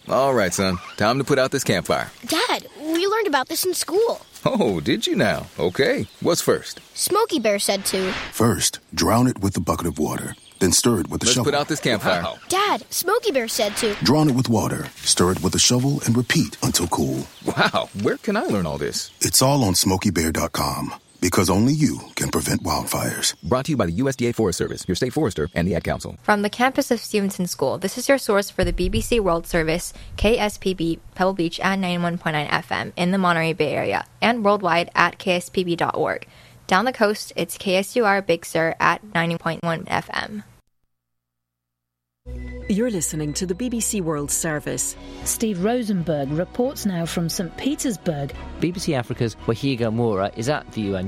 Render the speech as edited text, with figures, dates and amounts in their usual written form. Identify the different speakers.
Speaker 1: All right, son. Time to put out this campfire.
Speaker 2: Dad, we learned about this in school.
Speaker 1: Oh, did you now? Okay. What's first?
Speaker 2: Smokey Bear said to.
Speaker 3: First, drown it with a bucket of water. Then stir it with a shovel.
Speaker 1: Let's put out this campfire.
Speaker 2: Wow. Dad, Smokey Bear said to.
Speaker 3: Drown it with water. Stir it with a shovel and repeat until cool.
Speaker 1: Wow. Where can I learn all this?
Speaker 3: It's all on SmokeyBear.com. Because only you can prevent wildfires.
Speaker 1: Brought to you by the USDA Forest Service, your state forester, and the Ad Council.
Speaker 4: From the campus of Stevenson School, this is your source for the BBC World Service, KSPB, Pebble Beach at 91.9 FM in the Monterey Bay Area, and worldwide at kspb.org. Down the coast, it's KSUR Big Sur at 90.1 FM.
Speaker 5: You're listening to the BBC World Service.
Speaker 6: Steve Rosenberg reports now from St. Petersburg.
Speaker 7: BBC Africa's Wahiga Moura is at the UN